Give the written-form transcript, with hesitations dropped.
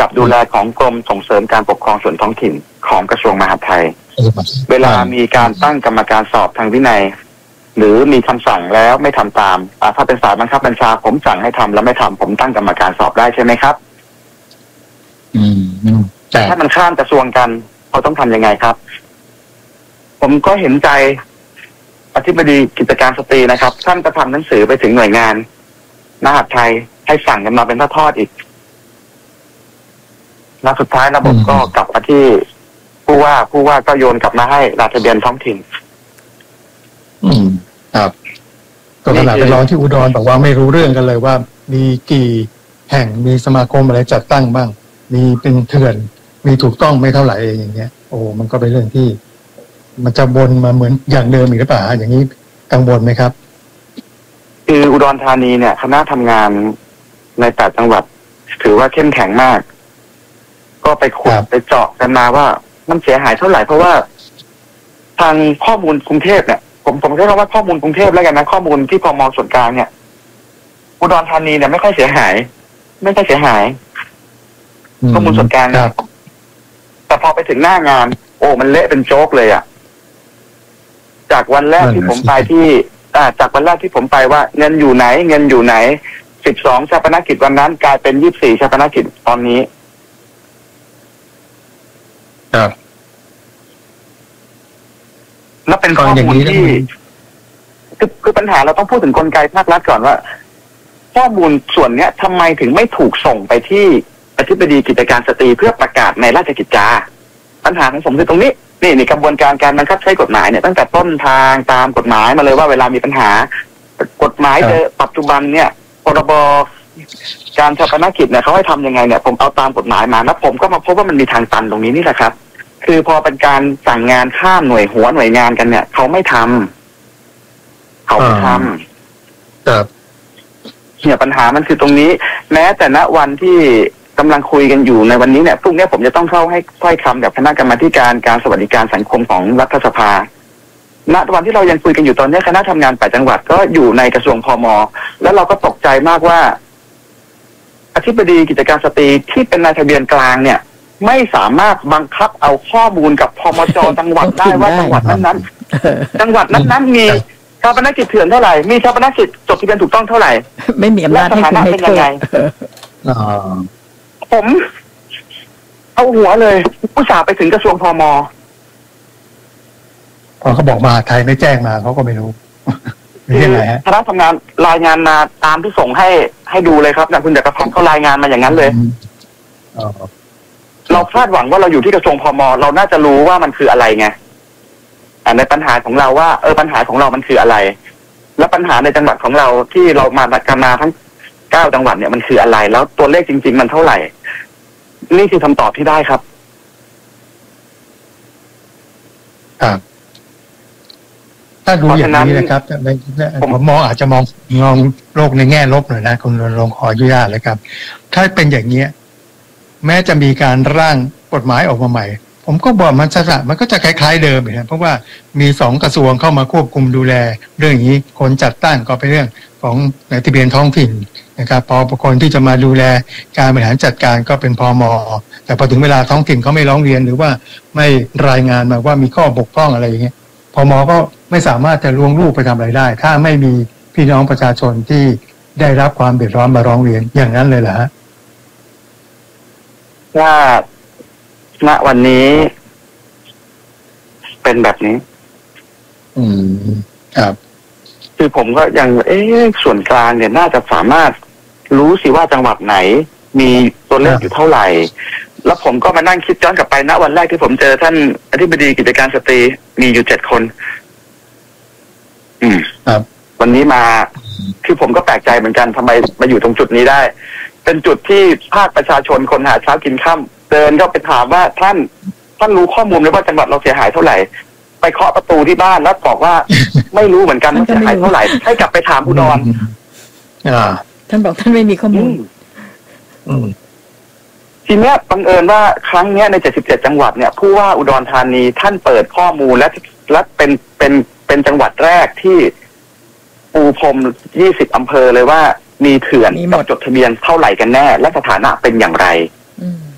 กับดูแลของกรมส่งเสริมการปกครองส่วนท้องถิ่นของกระทรวงมหาดไทยเวลามีการตั้งกรรมการสอบทางวินัยหรือมีคำสั่งแล้วไม่ทำตามถ้าเป็นสายบังคับบัญชาผมสั่งให้ทำแล้วไม่ทำผมตั้งกรรมการสอบได้ใช่ไหมครับแต่ถ้ามันข้ามกระทรวงกันเขาต้องทำยังไงครับผมก็เห็นใจอธิบดีกิจการสตรีนะครับท่านจะทำหนังสือไปถึงหน่วยงานมหาดไทยให้สั่งกันมาเป็นทอดๆอีกแล้วสุดท้ายระบบก็กลับมาที่ผู้ว่าก็โยนกลับมาให้รายทะเบียนท้องถิ่นครับก็ขนาดไปร้องที่อุดรบอกว่าไม่รู้เรื่องกันเลยว่ามีกี่แห่งมีสมาคมอะไรจัดตั้งบ้างมีเป็นเถื่อนมีถูกต้องไม่เท่าไหร่อย่างเงี้ยโอ้มันก็เป็นเรื่องที่มันจะวนมาเหมือนอย่างเดิมอีกหรือเปล่าอย่างนี้กังวลไหมครับคืออุดรธานีเนี่ยคณะทำงานใน8จังหวัดถือว่าเข้มแข็งมากก็ไปขุดไปเจาะกันมาว่ามันเสียหายเท่าไหร่เพราะว่าทางข้อมูลกรุงเทพเนี่ยผมใช้คำว่าข้อมูลกรุงเทพแล้วกันนะข้อมูลที่พม.ส่วนกลางเนี่ยอุดรธานีเนี่ยไม่ค่อยเสียหายข้อมูลส่วนกลางแต่พอไปถึงหน้างานโอ้มันเละเป็นโจ๊กเลยอ่ะจากวันแรกที่ผมไปว่าเงินอยู่ไหน12ชาปนกิจวันนั้นกลายเป็น24ชาปนกิจตอนนี้ครับแล้วเป็นข้อมูลที่คือปัญหาเราต้องพูดถึงกลไกภาครัฐก่อนว่าข้อมูลส่วนเนี้ยทำไมถึงไม่ถูกส่งไปที่อธิบดีกิจการสตรีเพื่อประกาศในราชกิจจาปัญหาของผมคือตรงนี้นี่กระบวนการบังคับใช้กฎหมายเนี่ยตั้งแต่ต้นทางตามกฎหมายมาเลยว่าเวลามีปัญหากฎหมายปัจจุบันเนี่ยพรบการชาปนกิจเนี่ยเขาให้ทำยังไงเนี่ยผมเอาตามกฎหมายมาแล้วผมก็มาพบว่ามันมีทางตันตรงนี้นี่แหละครับคือพอเป็นการสั่งงานข้ามหน่วยงานกันเนี่ยเขาไม่ทำเนี่ยปัญหามันคือตรงนี้แม้แต่ณวันที่กำลังคุยกันอยู่ในวันนี้เนี่ยพรุ่งนี้ผมจะต้องเข้าให้ถ้อยคำกับคณะกรรมาธิการสวัสดิการสังคมของรัฐสภาณวันที่เรายังคุยกันอยู่ตอนนี้คณะทำงาน8จังหวัดก็อยู่ในกระทรวงพม.แล้วเราก็ตกใจมากว่าอธิบดีกิจการสตรีที่เป็นนายทะเบียนกลางเนี่ยไม่สามารถบังคับเอาข้อมูลกับพมจ.จังหวัดได้ว่าจังหวัดนั้นมีชาปนกิจเถื่อนเท่าไหร่มีชาปนกิจจดทะเบียนถูกต้องเท่าไหร่ไม่มีอำนาจให้คุณให้เป็นยังไงผมเอาหัวเลยผู้สาไปถึงกระทรวงพม. พอเขาบอกมาไทยไม่แจ้งมาเขาก็ไม่รู้คือคณะทำงานรายงานมาตามที่ส่งให้ดูเลยครับนะคุณจักรพันธ์เขารายงานมาอย่างนั้นเลยเราคาดหวังว่าเราอยู่ที่กระทรวงพม.เราน่าจะรู้ว่ามันคืออะไรไงในปัญหาของเราว่าปัญหาของเรามันคืออะไรและปัญหาในจังหวัดของเราที่เรามาทั้ง9จังหวัดเนี่ยมันคืออะไรแล้วตัวเลขจริงๆมันเท่าไหร่นี่คือคำตอบที่ได้ครับถ้าดูอย่างนี้นะครับผมอาจจะมองโลกในแง่ลบหน่อยนะคุณลงขออนุญาตเลยครับถ้าเป็นอย่างนี้แม้จะมีการร่างกฎหมายออกมาใหม่ผมก็บอกมันก็จะคล้ายๆเดิมนะเพราะว่ามี2กระทรวงเข้ามาควบคุมดูแลเรื่องนี้คนจัดตั้งก็เป็นเรื่องของนายทะเบียนท้องถิ่นนะครับพอคนที่จะมาดูแลการบริหารจัดการก็เป็นพม.แต่พอถึงเวลาท้องถิ่นเขาไม่ร้องเรียนหรือว่าไม่รายงานมาว่ามีข้อบกพร่องอะไรอย่างเงี้ยพม.ก็ไม่สามารถจะลวงลูกไปทำอะไรได้ถ้าไม่มีพี่น้องประชาชนที่ได้รับความเดือดร้อนมาร้องเรียนอย่างนั้นเลยเหรอฮะว่าณวันนี้เป็นแบบนี้ครับคือผมก็ยังส่วนกลางเนี่ยน่าจะสามารถรู้สิว่าจังหวัดไหนมีตัวเลขอยู่เท่าไหร่แล้วผมก็มานั่งคิดย้อนกลับไปณวันแรกที่ผมเจอท่านอธิบดีกิจการสตรีมีอยู่7 คนครับวันนี้มาคือผมก็แปลกใจเหมือนกันทำไมมาอยู่ตรงจุดนี้ได้เป็นจุดที่ภาคประชาชนคนหาเช้ากินค่ำเดินเข้าไปถามว่าท่านรู้ข้อมูลไหมว่าจังหวัดเราเสียหายเท่าไหร่ไปเคาะประตูที่บ้านแล้วบอกว่าไม่รู้เหมือนกันว่าเสียหายเท่าไหร่ให้กลับไปถามอุดรท่านบอกท่านไม่มีข้อมูลทีเนี้ยบังเอิญว่าครั้งเนี้ยใน77จังหวัดเนี่ยผู้ว่าอุดรธานีท่านเปิดข้อมูลและเป็นจังหวัดแรกที่ปูพรม20อำเภอเลยว่ามีเถื่อนกับจดทะเบียนเท่าไหร่กันแน่และสถานะเป็นอย่างไร